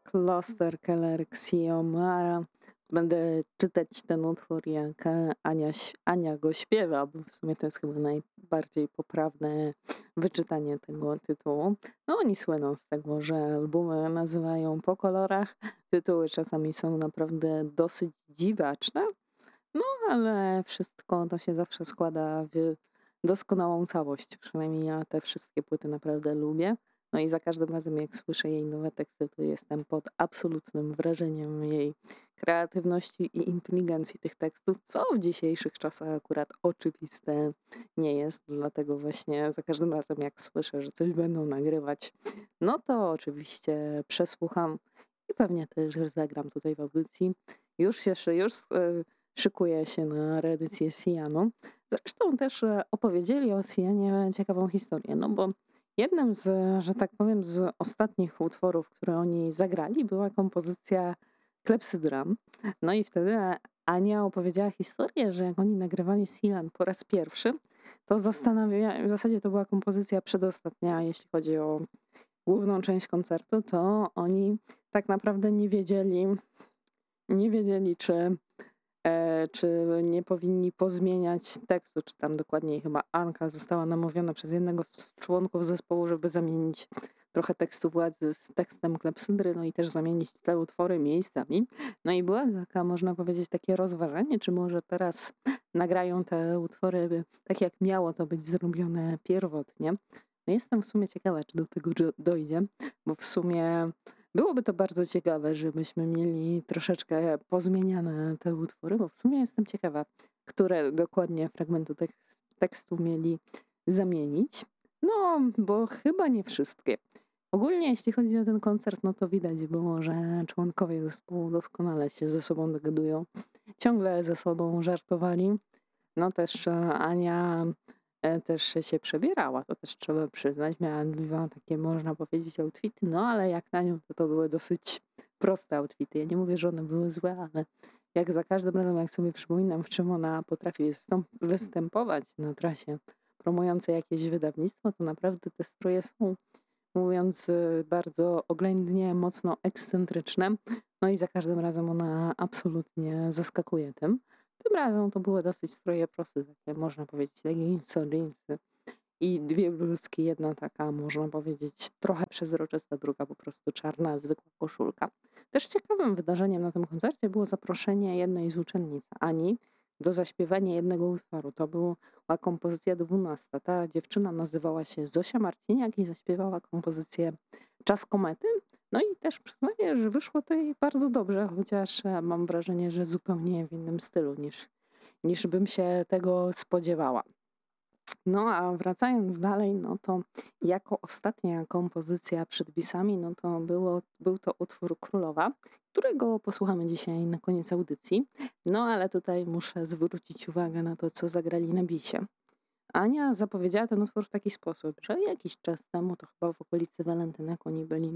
Kloster Keller Xiomara. Będę czytać ten utwór, jak Ania go śpiewa, bo w sumie to jest chyba najbardziej poprawne wyczytanie tego tytułu. No oni słyną z tego, że albumy nazywają po kolorach. Tytuły czasami są naprawdę dosyć dziwaczne, no ale wszystko to się zawsze składa w doskonałą całość. Przynajmniej ja te wszystkie płyty naprawdę lubię. No i za każdym razem, jak słyszę jej nowe teksty, to jestem pod absolutnym wrażeniem jej kreatywności i inteligencji tych tekstów, co w dzisiejszych czasach akurat oczywiste nie jest. Dlatego właśnie za każdym razem, jak słyszę, że coś będą nagrywać, no to oczywiście przesłucham i pewnie też zagram tutaj w audycji. Szykuję się na reedycję Sianu. Zresztą też opowiedzieli o Sianie ciekawą historię, no bo jednym z, że tak powiem, z ostatnich utworów, które oni zagrali, była kompozycja Klepsydra. No i wtedy Ania opowiedziała historię, że jak oni nagrywali Sian po raz pierwszy, to w zasadzie to była kompozycja przedostatnia, jeśli chodzi o główną część koncertu, to oni tak naprawdę nie wiedzieli, czy nie powinni pozmieniać tekstu, czy tam dokładniej chyba Anka została namówiona przez jednego z członków zespołu, żeby zamienić trochę tekstu Władzy z tekstem Klepsydry, no i też zamienić te utwory miejscami. No i była taka, można powiedzieć, takie rozważanie, czy może teraz nagrają te utwory tak, jak miało to być zrobione pierwotnie. No jestem w sumie ciekawa, czy do tego dojdzie, bo w sumie byłoby to bardzo ciekawe, żebyśmy mieli troszeczkę pozmieniane te utwory, bo w sumie jestem ciekawa, które dokładnie fragmentu tekstu mieli zamienić. No, bo chyba nie wszystkie. Ogólnie jeśli chodzi o ten koncert, no to widać było, że członkowie zespołu doskonale się ze sobą dogadują. Ciągle ze sobą żartowali. No też Ania też się przebierała, to też trzeba przyznać. Miała dwa takie, można powiedzieć, outfity, no ale jak na nią, to były dosyć proste outfity. Ja nie mówię, że one były złe, ale jak za każdym razem, jak sobie przypominam, w czym ona potrafi występować na trasie promującej jakieś wydawnictwo, to naprawdę te stroje są, mówiąc bardzo oględnie, mocno ekscentryczne. No i za każdym razem ona absolutnie zaskakuje tym. Tym razem to były dosyć stroje proste, takie można powiedzieć leginsy, jeansy i dwie bluzki. Jedna taka, można powiedzieć, trochę przezroczysta, druga po prostu czarna, zwykła koszulka. Też ciekawym wydarzeniem na tym koncercie było zaproszenie jednej z uczennic Ani do zaśpiewania jednego utworu. To była kompozycja 12. Ta dziewczyna nazywała się Zosia Marciniak i zaśpiewała kompozycję Czas komety. No i też przyznaję, że wyszło to jej bardzo dobrze, chociaż mam wrażenie, że zupełnie w innym stylu niż bym się tego spodziewała. No a wracając dalej, no to jako ostatnia kompozycja przed Bisami, no to był to utwór Królowa, którego posłuchamy dzisiaj na koniec audycji. No ale tutaj muszę zwrócić uwagę na to, co zagrali na Bisie. Ania zapowiedziała ten utwór w taki sposób, że jakiś czas temu, to chyba w okolicy walentynek, oni byli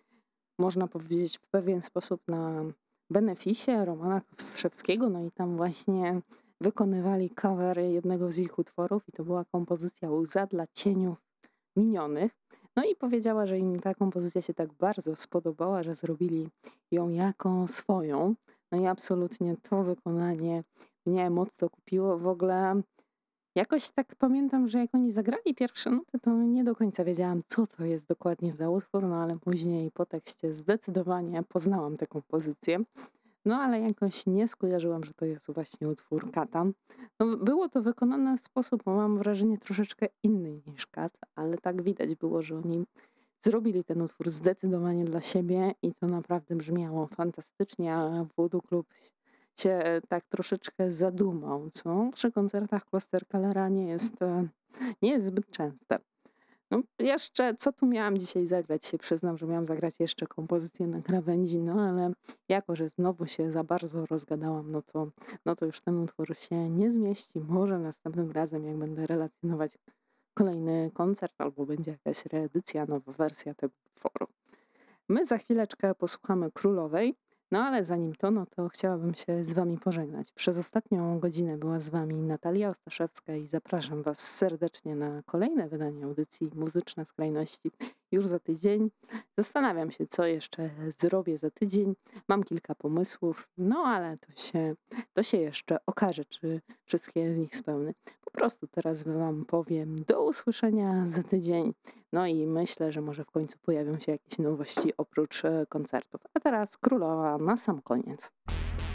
można powiedzieć, w pewien sposób na beneficie Romana Kostrzewskiego, no i tam właśnie wykonywali cover jednego z ich utworów i to była kompozycja Łza dla cieniów minionych. No i powiedziała, że im ta kompozycja się tak bardzo spodobała, że zrobili ją jako swoją. No i absolutnie to wykonanie mnie mocno kupiło. W ogóle jakoś tak pamiętam, że jak oni zagrali pierwsze nuty, to nie do końca wiedziałam, co to jest dokładnie za utwór, no ale później po tekście zdecydowanie poznałam tę kompozycję. No ale jakoś nie skojarzyłam, że to jest właśnie utwór Kata. No, było to wykonane w sposób, mam wrażenie, troszeczkę inny niż Kat, ale tak widać było, że oni zrobili ten utwór zdecydowanie dla siebie i to naprawdę brzmiało fantastycznie, a Voodoo Club się tak troszeczkę zadumał, co przy koncertach Kloster Kellera nie jest zbyt częste. No, jeszcze co tu miałam dzisiaj zagrać? Się przyznam, że miałam zagrać jeszcze kompozycję na krawędzi, no ale jako, że znowu się za bardzo rozgadałam, no to już ten utwór się nie zmieści. Może następnym razem, jak będę relacjonować kolejny koncert albo będzie jakaś reedycja, nowa wersja tego utworu. My za chwileczkę posłuchamy Królowej, No ale zanim to, no to chciałabym się z wami pożegnać. Przez ostatnią godzinę była z wami Natalia Ostaszewska i zapraszam was serdecznie na kolejne wydanie audycji Muzyczne Skrajności już za tydzień. Zastanawiam się, co jeszcze zrobię za tydzień. Mam kilka pomysłów, no ale to się jeszcze okaże, czy wszystkie z nich spełnię. Po prostu teraz wam powiem do usłyszenia za tydzień. No i myślę, że może w końcu pojawią się jakieś nowości oprócz koncertów. A teraz królowa na sam koniec.